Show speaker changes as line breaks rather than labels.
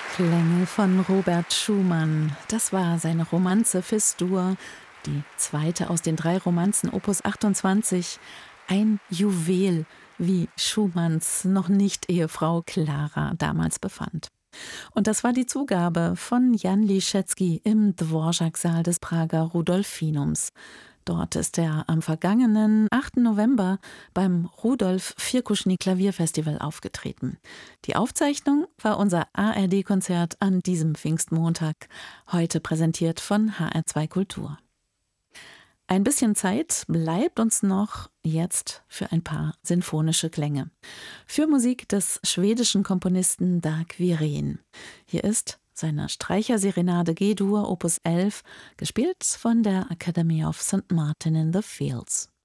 Klänge von Robert Schumann. Das war seine Romanze Fis-Dur, die zweite aus den 3 Romanzen Opus 28. Ein Juwel, wie Schumanns noch nicht Ehefrau Klara damals befand. Und das war die Zugabe von Jan Liszewski im Dvorak-Saal des Prager Rudolfinums. Dort ist er am vergangenen 8. November beim Rudolf Firkuschny Klavierfestival aufgetreten. Die Aufzeichnung war unser ARD-Konzert an diesem Pfingstmontag, heute präsentiert von HR2 Kultur. Ein bisschen Zeit bleibt uns noch jetzt für ein paar sinfonische Klänge. Für Musik des schwedischen Komponisten Dag Wirén. Hier ist seine Streicherserenade G-Dur Opus 11, gespielt von der Academy of St. Martin in the Fields.